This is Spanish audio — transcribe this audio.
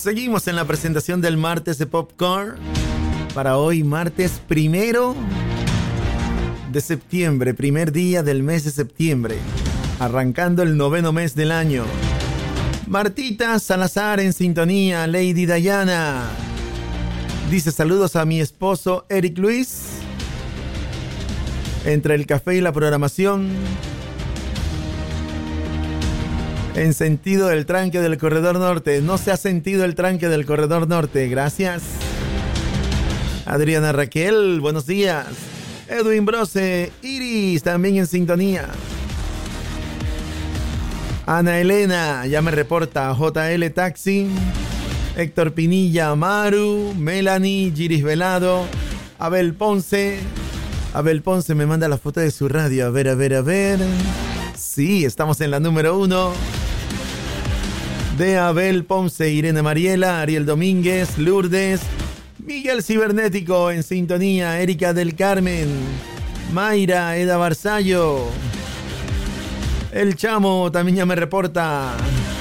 Seguimos en la presentación del martes de Popcorn. Para hoy, martes 1 de septiembre, primer día del mes de septiembre, arrancando el 9º mes del año. Martita Salazar en sintonía, Lady Diana. Dice saludos a mi esposo Eric Luis. Entre el café y la programación, en sentido del tranque del corredor norte. No se ha sentido el tranque del corredor norte. Gracias. Adriana Raquel, buenos días. Edwin Brose, Iris, también en sintonía. Ana Elena, ya me reporta. JL Taxi. Héctor Pinilla, Maru, Melanie, Giris Velado, Abel Ponce. Abel Ponce me manda la foto de su radio. A ver. Sí, estamos en la número 1. De Abel Ponce, Irene Mariela, Ariel Domínguez, Lourdes, Miguel Cibernético en sintonía, Erika del Carmen, Mayra, Eda Barzallo. El Chamo también ya me reporta.